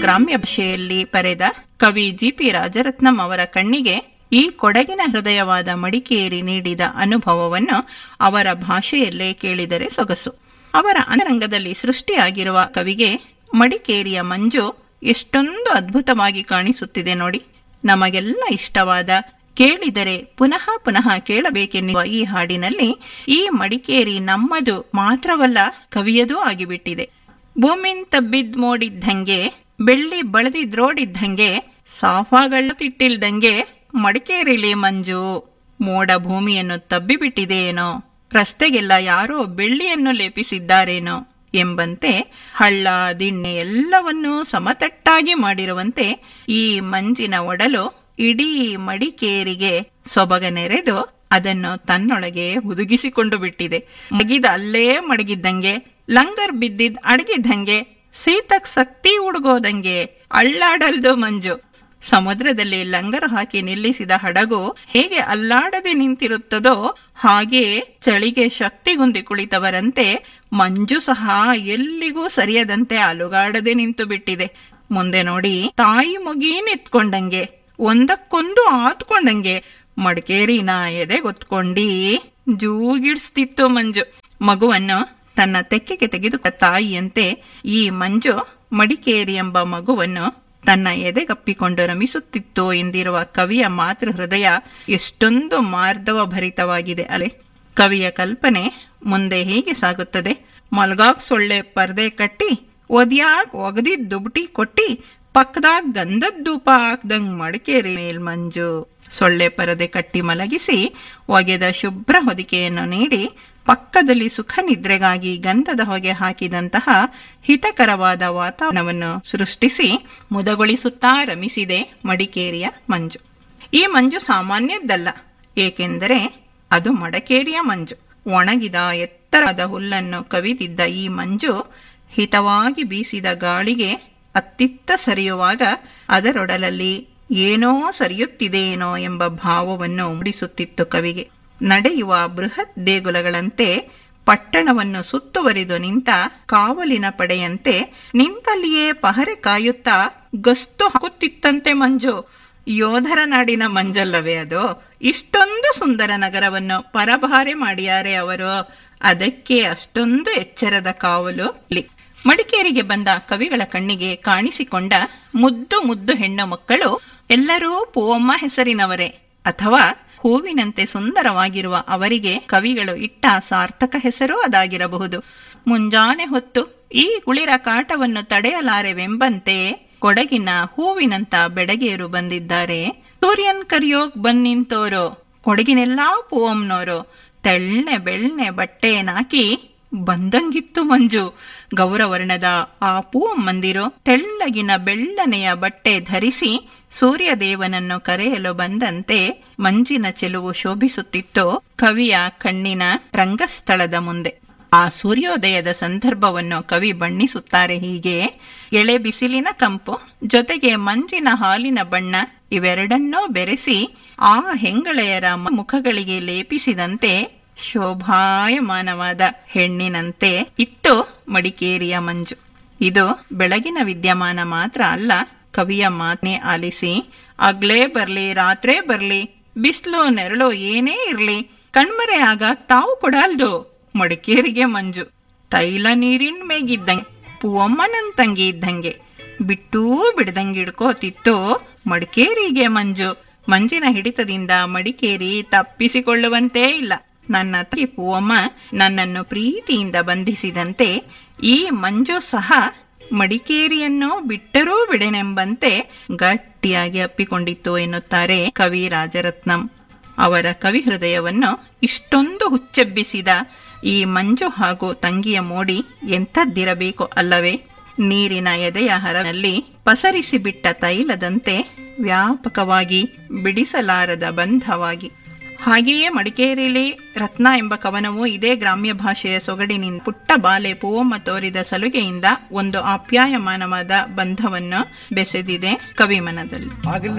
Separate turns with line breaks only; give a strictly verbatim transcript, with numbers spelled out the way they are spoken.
ಗ್ರಾಮ್ಯ ಭಾಷೆಯಲ್ಲಿ ಬರೆದ ಕವಿ ಜಿ ಪಿ ರಾಜರತ್ನಂ ಅವರ ಕಣ್ಣಿಗೆ ಈ ಕೊಡಗಿನ ಹೃದಯವಾದ ಮಡಿಕೇರಿ ನೀಡಿದ ಅನುಭವವನ್ನು ಅವರ ಭಾಷೆಯಲ್ಲೇ ಕೇಳಿದರೆ ಸೊಗಸು. ಅವರ ಅಂತರಂಗದಲ್ಲಿ ಸೃಷ್ಟಿಯಾಗಿರುವ ಕವಿಗೆ ಮಡಿಕೇರಿಯ ಮಂಜು ಎಷ್ಟೊಂದು ಅದ್ಭುತವಾಗಿ ಕಾಣಿಸುತ್ತಿದೆ ನೋಡಿ. ನಮಗೆಲ್ಲ ಇಷ್ಟವಾದ, ಕೇಳಿದರೆ ಪುನಃ ಪುನಃ ಕೇಳಬೇಕೆನ್ನುವ ಈ ಹಾಡಿನಲ್ಲಿ ಈ ಮಡಿಕೇರಿ ನಮ್ಮದು ಮಾತ್ರವಲ್ಲ, ಕವಿಯದೂ ಆಗಿಬಿಟ್ಟಿದೆ. ಭೂಮಿನ್ ತಬ್ಬಿದ್ ಮೋಡಿದ್ದಂಗೆ, ಬೆಳ್ಳಿ ಬಳದಿದ್ರೋಡಿದ್ದಂಗೆ, ಸಾಫಾಗಳ ತಿಟ್ಟಿಲ್ದಂಗೆ ಮಡಿಕೇರಿಲಿ ಮಂಜು. ಮೋಡ ಭೂಮಿಯನ್ನು ತಬ್ಬಿಬಿಟ್ಟಿದೆಯೇನೋ, ರಸ್ತೆಗೆಲ್ಲ ಯಾರೋ ಬೆಳ್ಳಿಯನ್ನು ಲೇಪಿಸಿದ್ದಾರೇನೋ ಎಂಬಂತೆ ಹಳ್ಳ ದಿಣ್ಣೆ ಎಲ್ಲವನ್ನೂ ಸಮತಟ್ಟಾಗಿ ಮಾಡಿರುವಂತೆ ಈ ಮಂಜಿನ ಒಡಲು ಇಡೀ ಮಡಿಕೇರಿಗೆ ಸೊಬಗ ನೆರೆದು ಅದನ್ನು ತನ್ನೊಳಗೆ ಹುದುಗಿಸಿಕೊಂಡು ಬಿಟ್ಟಿದೆ. ಮಡಗಿದ ಅಲ್ಲೇ ಮಡಗಿದ್ದಂಗೆ, ಲಂಗರ್ ಬಿದ್ದಿದ್ ಅಡಗಿದ್ದಂಗೆ, ಸೀತಕ್ ಶಕ್ತಿ ಉಡುಗೋದಂಗೆ ಅಳ್ಳಾಡಲ್ದು ಮಂಜು. ಸಮುದ್ರದಲ್ಲಿ ಲಂಗರು ಹಾಕಿ ನಿಲ್ಲಿಸಿದ ಹಡಗು ಹೇಗೆ ಅಲ್ಲಾಡದೆ ನಿಂತಿರುತ್ತದೋ ಹಾಗೆ ಚಳಿಗೆ ಶಕ್ತಿಗುಂದಿ ಕುಳಿತವರಂತೆ ಮಂಜು ಸಹ ಎಲ್ಲಿಗೂ ಸರಿಯದಂತೆ ಅಲುಗಾಡದೆ ನಿಂತು ಬಿಟ್ಟಿದೆ. ಮುಂದೆ ನೋಡಿ, ತಾಯಿ ಮಗೀನೆತ್ಕೊಂಡಂಗೆ, ಒಂದಕ್ಕೊಂದು ಆತ್ಕೊಂಡಂಗೆ ಮಡಿಕೇರಿನ ಎದೆಗೊತ್ಕೊಂಡಿ ಜೂಗಿಡ್ಸ್ತಿತ್ತು ಮಂಜು. ಮಗುವನ್ನು ತನ್ನ ತೆಕ್ಕೆಗೆ ತೆಗೆದು ತಾಯಿಯಂತೆ ಈ ಮಂಜು ಮಡಿಕೇರಿ ಎಂಬ ಮಗುವನ್ನು ತನ್ನ ಎದೆಗಪ್ಪಿಕೊಂಡು ರಮಿಸುತ್ತಿತ್ತು ಎಂದಿರುವ ಕವಿಯ ಮಾತೃ ಹೃದಯ ಎಷ್ಟೊಂದು ಮಾರ್ಧವ ಭರಿತವಾಗಿದೆ ಅಲೆ. ಕವಿಯ ಕಲ್ಪನೆ ಮುಂದೆ ಹೇಗೆ ಸಾಗುತ್ತದೆ? ಮಲ್ಗಾಕ್ ಸೊಳ್ಳೆ ಪರ್ದೆ ಕಟ್ಟಿ, ಒದ್ಯಾಕ್ ಒಗದಿದ್ ದುಬಟಿ ಕೊಟ್ಟಿ, ಪಕ್ಕದಾಗ ಗಂಧದ ಧೂಪ ಹಾಕ್ದಂಗ್ ಮಡಿಕೇರಿ ಮೇಲ್ ಮಂಜು. ಸೊಳ್ಳೆ ಪರದೆ ಕಟ್ಟಿ ಮಲಗಿಸಿ ಒಗೆದ ಶುಭ್ರ ಹೊದಿಕೆಯನ್ನು ನೀಡಿ ಪಕ್ಕದಲ್ಲಿ ಸುಖ ನಿದ್ರೆಗಾಗಿ ಗಂಧದ ಹೊಗೆ ಹಾಕಿದಂತಹ ಹಿತಕರವಾದ ವಾತಾವರಣವನ್ನು ಸೃಷ್ಟಿಸಿ ಮುದಗೊಳಿಸುತ್ತಾ ರಮಿಸಿದೆ ಮಡಿಕೇರಿಯ ಮಂಜು. ಈ ಮಂಜು ಸಾಮಾನ್ಯದ್ದಲ್ಲ, ಏಕೆಂದರೆ ಅದು ಮಡಿಕೇರಿಯ ಮಂಜು. ಒಣಗಿದ ಎತ್ತರದ ಹುಲ್ಲನ್ನು ಕವಿದಿದ್ದ ಈ ಮಂಜು ಹಿತವಾಗಿ ಬೀಸಿದ ಗಾಳಿಗೆ ಅತ್ತಿತ್ತ ಸರಿಯುವಾಗ ಅದರೊಡಲಲ್ಲಿ ಏನೋ ಸರಿಯುತ್ತಿದೆಯೇನೋ ಎಂಬ ಭಾವವನ್ನು ಮೂಡಿಸುತ್ತಿತ್ತು ಕವಿಗೆ. ನಡೆಯುವ ಬೃಹತ್ ದೇಗುಲಗಳಂತೆ, ಪಟ್ಟಣವನ್ನು ಸುತ್ತುವರಿದು ನಿಂತ ಕಾವಲಿನ ಪಡೆಯಂತೆ ನಿಂತಲ್ಲಿಯೇ ಪಹರೆ ಕಾಯುತ್ತಾ ಗಸ್ತು ಹಾಕುತ್ತಿತ್ತಂತೆ ಮಂಜು. ಯೋಧರ ನಾಡಿನ ಮಂಜಲ್ಲವೇ ಅದು? ಇಷ್ಟೊಂದು ಸುಂದರ ನಗರವನ್ನು ಪರಭಾರೆ ಮಾಡಿಯಾರೆ ಅವರು. ಅದಕ್ಕೆ ಅಷ್ಟೊಂದು ಎಚ್ಚರದ ಕಾವಲು ಇಲ್ಲಿ. ಮಡಿಕೇರಿಗೆ ಬಂದ ಕವಿಗಳ ಕಣ್ಣಿಗೆ ಕಾಣಿಸಿಕೊಂಡ ಮುದ್ದು ಮುದ್ದು ಹೆಣ್ಣು ಮಕ್ಕಳು ಎಲ್ಲರೂ ಪೂವಮ್ಮ ಹೆಸರಿನವರೇ, ಅಥವಾ ಹೂವಿನಂತೆ ಸುಂದರವಾಗಿರುವ ಅವರಿಗೆ ಕವಿಗಳು ಇಟ್ಟ ಸಾರ್ಥಕ ಹೆಸರೂ ಅದಾಗಿರಬಹುದು. ಮುಂಜಾನೆ ಹೊತ್ತು ಈ ಕುಳಿರ ಕಾಟವನ್ನು ತಡೆಯಲಾರೆವೆಂಬಂತೆ ಕೊಡಗಿನ ಹೂವಿನಂತ ಬೆಡಗಿಯರು ಬಂದಿದ್ದಾರೆ. ಸೂರ್ಯನ್ ಕರಿಯೋಗ್ ಬಂದ್ ನಿಂತೋರು ಕೊಡಗಿನೆಲ್ಲಾ ಪೂವಮ್ನೋರು. ತೆಳ್ಳೆ ಬೆಳ್ಳೆ ಬಟ್ಟೆನಾಕಿ ಬಂದಂಗಿತ್ತು ಮಂಜು. ಗೌರವರ್ಣದ ಆ ಪೂವಮ್ಮಂದಿರು ತೆಳ್ಳಗಿನ ಬೆಳ್ಳನೆಯ ಬಟ್ಟೆ ಧರಿಸಿ ಸೂರ್ಯದೇವನನ್ನು ಕರೆಯಲು ಬಂದಂತೆ ಮಂಜಿನ ಚೆಲುವು ಶೋಭಿಸುತ್ತಿತ್ತು ಕವಿಯ ಕಣ್ಣಿನ ರಂಗಸ್ಥಳದ ಮುಂದೆ. ಆ ಸೂರ್ಯೋದಯದ ಸಂದರ್ಭವನ್ನು ಕವಿ ಬಣ್ಣಿಸುತ್ತಾರೆ ಹೀಗೆ: ಎಳೆ ಬಿಸಿಲಿನ ಕಂಪು ಜೊತೆಗೆ ಮಂಜಿನ ಹಾಲಿನ ಬಣ್ಣ ಇವೆರಡನ್ನೂ ಬೆರೆಸಿ ಆ ಹೆಂಗಳೆಯರ ಮುಖಗಳಿಗೆ ಲೇಪಿಸಿದಂತೆ ಶೋಭಾಯಮಾನವಾದ ಹೆಣ್ಣಿನಂತೆ ಇತ್ತು ಮಡಿಕೇರಿಯ ಮಂಜು. ಇದು ಬೆಳಗಿನ ವಿದ್ಯಮಾನ ಮಾತ್ರ ಅಲ್ಲ, ಕವಿಯ ಮಾತನ್ನೇ ಆಲಿಸಿ, ಆಗ್ಲೇ ಬರ್ಲಿ ರಾತ್ರೇ ಬರ್ಲಿ, ಬಿಸ್ಲು ನೆರಳು ಏನೇ ಇರ್ಲಿ, ಕಣ್ಮರೆ ಆಗ ತಾವು ಕೊಡಲ್ದು ಮಡಿಕೇರಿಗೆ ಮಂಜು. ತೈಲ ನೀರಿನ ಮೇಗಿದ್ದಂಗೆ, ಪೂವಮ್ಮನನ್ ತಂಗಿ ಇದ್ದಂಗೆ, ಬಿಟ್ಟೂ ಬಿಡ್ದಂಗಿಡ್ಕೋತಿತ್ತು ಮಡಿಕೇರಿಗೆ ಮಂಜು. ಮಂಜಿನ ಹಿಡಿತದಿಂದ ಮಡಿಕೇರಿ ತಪ್ಪಿಸಿಕೊಳ್ಳುವಂತೇ ಇಲ್ಲ. ನನ್ನ ತಂಗಿ ಪೂವಮ್ಮ ನನ್ನನ್ನು ಪ್ರೀತಿಯಿಂದ ಬಂಧಿಸಿದಂತೆ ಈ ಮಂಜು ಸಹ ಮಡಿಕೇರಿಯನ್ನು ಬಿಟ್ಟರೂ ಬಿಡೆನೆಂಬಂತೆ ಗಟ್ಟಿಯಾಗಿ ಅಪ್ಪಿಕೊಂಡಿತ್ತು ಎನ್ನುತ್ತಾರೆ ಕವಿ ರಾಜರತ್ನಂ. ಅವರ ಕವಿ ಹೃದಯವನ್ನು ಇಷ್ಟೊಂದು ಹುಚ್ಚೆಬ್ಬಿಸಿದ ಈ ಮಂಜು ಹಾಗೂ ತಂಗಿಯ ಮೋಡಿ ಎಂಥದ್ದಿರಬೇಕು ಅಲ್ಲವೇ? ನೀರಿನ ಎದೆಯ ಹರನಲ್ಲಿ ಪಸರಿಸಿಬಿಟ್ಟ ತೈಲದಂತೆ ವ್ಯಾಪಕವಾಗಿ ಬಿಡಿಸಲಾರದ ಬಂಧವಾಗಿ. ಹಾಗೆಯೇ ಮಡಿಕೇರಿಲಿ ರತ್ನ ಎಂಬ ಕವನವು ಇದೇ ಗ್ರಾಮ್ಯ ಭಾಷೆಯ ಸೊಗಡಿನಿಂದ ಪುಟ್ಟ ಬಾಲೆ ಪೂವಮ್ಮ ತೋರಿದ ಸಲುಗೆಯಿಂದ ಒಂದು ಆಪ್ಯಾಯಮಾನವಾದ ಬಂಧವನ್ನು ಬೆಸೆದಿದೆ ಕವಿಮನದಲ್ಲಿ.